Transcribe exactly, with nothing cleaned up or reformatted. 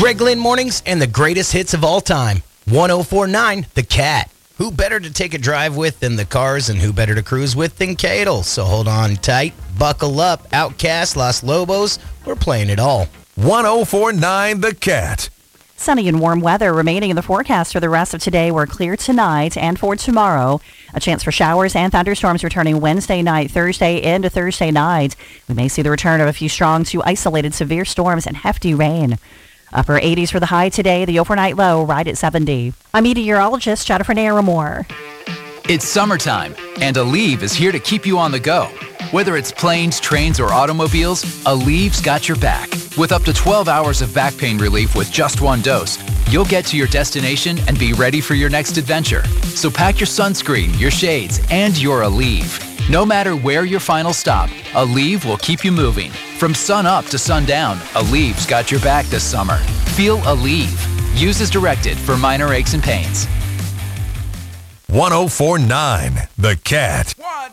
Greg Lynn Mornings and the greatest hits of all time. one oh four point nine The Cat. Who better to take a drive with than the Cars, and who better to cruise with than Cadle? So hold on tight, buckle up. Outcast, Los Lobos, we're playing it all. one oh four point nine The Cat. Sunny and warm weather remaining in the forecast for the rest of today. We're clear tonight and for tomorrow. A chance for showers and thunderstorms returning Wednesday night, Thursday into Thursday night. We may see the return of a few strong to isolated severe storms and hefty rain. Upper eighties for the high today, the overnight low right at seventy. I'm meteorologist Jennifer Naramore. It's summertime, and Aleve is here to keep you on the go. Whether it's planes, trains, or automobiles, Aleve's got your back. With up to twelve hours of back pain relief with just one dose, you'll get to your destination and be ready for your next adventure. So pack your sunscreen, your shades, and your Aleve. No matter where your final stop, Aleve will keep you moving. From sun up to sundown, Aleve's got your back this summer. Feel Aleve. Use as directed for minor aches and pains. one oh four point nine The Cat. One,